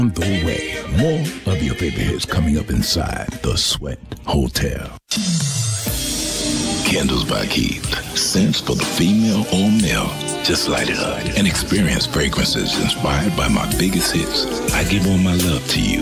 On the way, more of your favorite hits coming up inside the Sweat Hotel. Candles by Keith. Scents for the female or male. Just light it up and experience fragrances inspired by my biggest hits. I give all my love to you.